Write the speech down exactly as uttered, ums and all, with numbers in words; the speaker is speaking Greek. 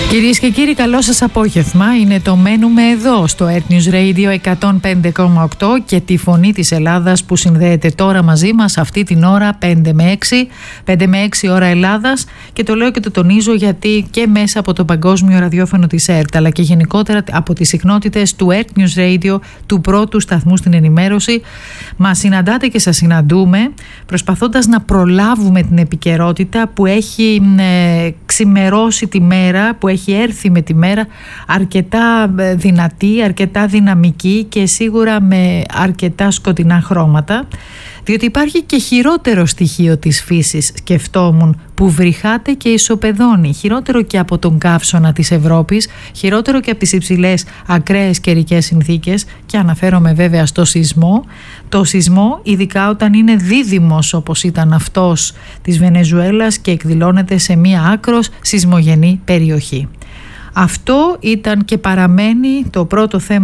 Κυρίες και κύριοι, καλό σας απόγευμα. Είναι το Μένουμε Εδώ στο Earth News Radio εκατόν πέντε κόμμα οκτώ και τη φωνή της Ελλάδας που συνδέεται τώρα μαζί μας αυτή την ώρα πέντε με έξι, πέντε με έξι ώρα Ελλάδας, και το λέω και το τονίζω γιατί και μέσα από το παγκόσμιο ραδιόφωνο της ΕΡΤ αλλά και γενικότερα από τις συχνότητες του Earth News Radio, του πρώτου σταθμού στην ενημέρωση, μας συναντάτε και σας συναντούμε προσπαθώντας να προλάβουμε την επικαιρότητα που έχει ε, ξημερώσει τη μέρα, που έχει έρθει με τη μέρα αρκετά δυνατή, αρκετά δυναμική και σίγουρα με αρκετά σκοτεινά χρώματα, διότι υπάρχει και χειρότερο στοιχείο της φύσης, σκεφτόμουν, που βρυχάται και ισοπεδώνει, χειρότερο και από τον καύσωνα της Ευρώπης, χειρότερο και από τις υψηλές ακραίες καιρικές συνθήκες, και αναφέρομαι βέβαια στο σεισμό. Το σεισμό, ειδικά όταν είναι δίδυμος όπως ήταν αυτός της Βενεζουέλας και εκδηλώνεται σε μία άκρος σεισμογενή περιοχή. Αυτό ήταν και παραμένει το πρώτο θέμα